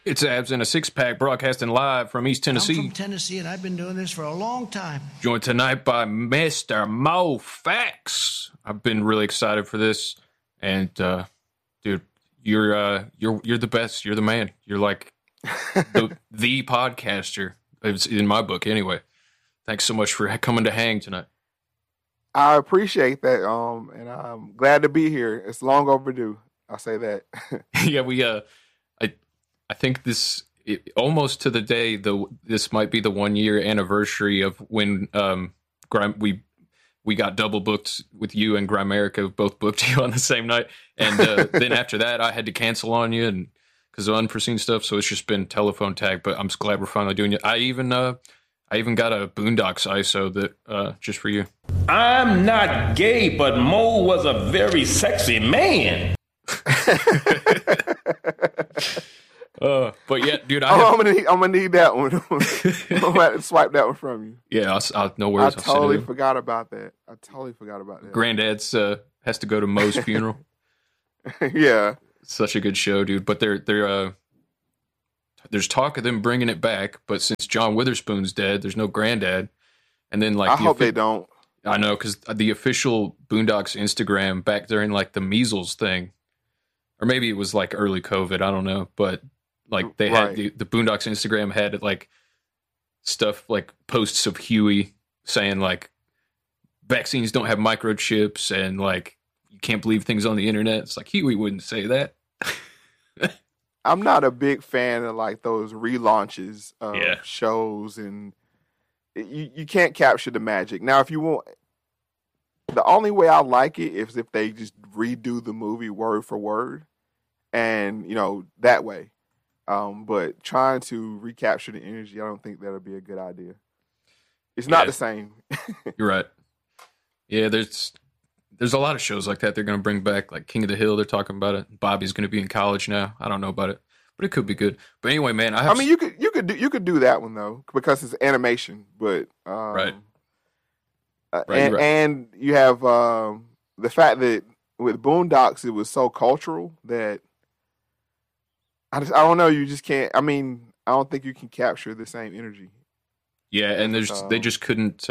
It's Abs in a Six Pack broadcasting live from East Tennessee. I'm from Tennessee, and I've been doing this for a long time. Joined tonight by Mr. Mo Fax. I've been really excited for this, and dude, you're the best. You're the man. You're like the podcaster. It's in my book, anyway. Thanks so much for coming to hang tonight. I appreciate that, and I'm glad to be here. It's long overdue. I'll say that. Yeah, we I think this almost to the day. This might be the 1 year anniversary of when we got double booked with you and Grimerica both booked you on the same night, and then after that I had to cancel on you and because of unforeseen stuff. So it's just been telephone tag. But I'm just glad we're finally doing it. I even got a Boondocks ISO that just for you. I'm not gay, but Mo was a very sexy man. But yeah, dude, I'm gonna need that one. I'm gonna have to swipe that one from you. Yeah, I'll no worries. I totally forgot about that. Granddad's has to go to Mo's funeral. Yeah, such a good show, dude. But there's talk of them bringing it back, but since John Witherspoon's dead, there's no Granddad. And then I hope they don't. I know, because the official Boondocks Instagram back during like the measles thing, or maybe it was like early COVID, I don't know, but like they had the Boondocks Instagram had like stuff like posts of Huey saying like vaccines don't have microchips and like you can't believe things on the internet. It's like Huey wouldn't say that. I'm not a big fan of like those relaunches of shows, and you can't capture the magic. Now, if you want, the only way I like it is if they just redo the movie word for word, and that way. But trying to recapture the energy, I don't think that'll be a good idea. It's not the same. You're right. Yeah, there's a lot of shows like that they're going to bring back, like King of the Hill. They're talking about it. Bobby's going to be in college now. I don't know about it, but it could be good. But anyway, man, you could do that one though because it's animation. But right. And you have the fact that with Boondocks it was so cultural that I don't know. You just can't. I mean, I don't think you can capture the same energy. Yeah, and they just couldn't.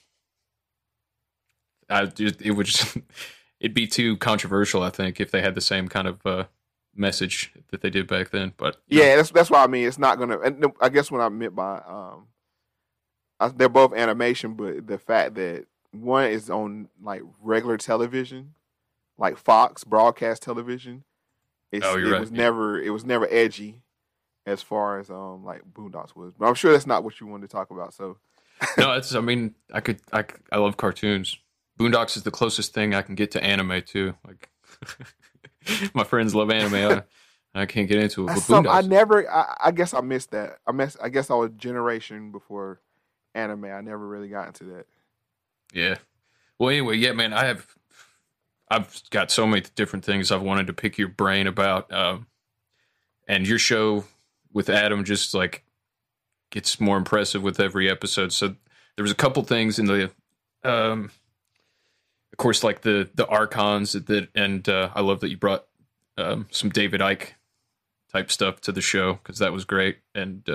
It'd be too controversial, I think, if they had the same kind of message that they did back then. But that's what I mean. It's not gonna. And I guess what I meant by they're both animation, but the fact that one is on like regular television, like Fox broadcast television. It was never edgy as far as like Boondocks was. But I'm sure that's not what you wanted to talk about. So no, I love cartoons. Boondocks is the closest thing I can get to anime too. Like my friends love anime. I can't get into it. But I guess I missed that. I guess I was a generation before anime. I never really got into that. Yeah. Well, anyway, yeah, man, I've got so many different things I've wanted to pick your brain about. And your show with Adam just like gets more impressive with every episode. So there was a couple things in the, of course, like the Archons and I love that you brought some David Icke type stuff to the show because that was great. And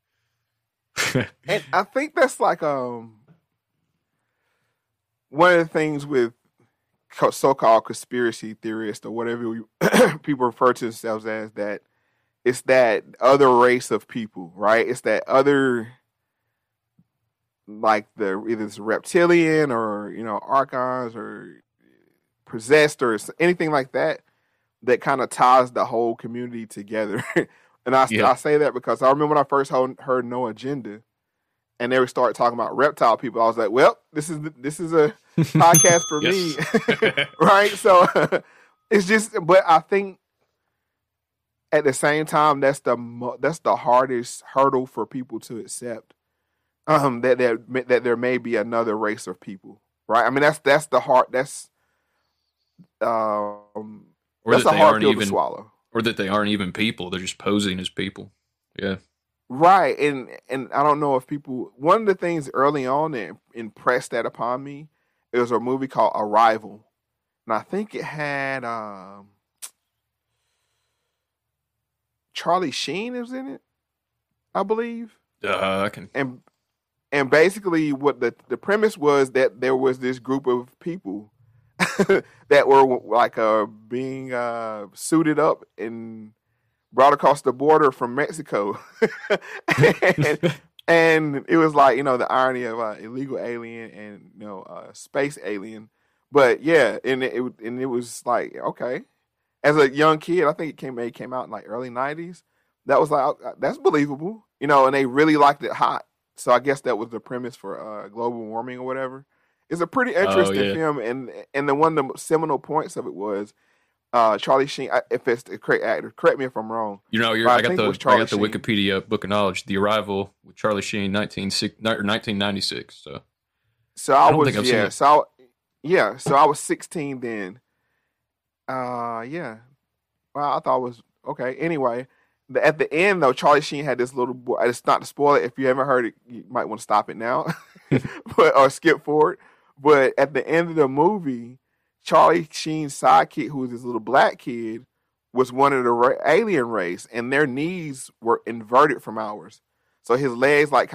and I think that's like one of the things with so-called conspiracy theorists or whatever people refer to themselves as, that it's that other race of people, right? It's that other, like either it's reptilian or archons or possessed or anything like that kind of ties the whole community together. And I say that because I remember when I first heard No Agenda and they would start talking about reptile people, I was like, well, this is a podcast for me. Right? So it's just, but I think at the same time, that's the hardest hurdle for people to accept, that there may be another race of people, right? I mean, that's the hard, that's a hard pill to swallow. Or that they aren't even people. They're just posing as people. Yeah. Right. And I don't know if people, one of the things early on that impressed that upon me, it was a movie called Arrival. And I think it had Charlie Sheen is in it, I believe. I can. And basically, what the premise was that there was this group of people that were like being suited up and brought across the border from Mexico, and it was like, the irony of illegal alien and space alien. But yeah, and it was like, okay, as a young kid, I think it came out in like early 90s. That was like, that's believable, and they really liked it hot. So I guess that was the premise for global warming or whatever. It's a pretty interesting film, and the one of the seminal points of it was Charlie Sheen. If it's the correct actor, correct me if I'm wrong. I got the Wikipedia book of knowledge. The Arrival with Charlie Sheen, 1996. So I was So I was 16 then. Yeah. Well, I thought it was okay. Anyway. At the end, though, Charlie Sheen had this little boy. It's not to spoil it. If you haven't heard it, you might want to stop it now or skip forward. But at the end of the movie, Charlie Sheen's sidekick, who was this little black kid, was one of the alien race, and their knees were inverted from ours. So his legs like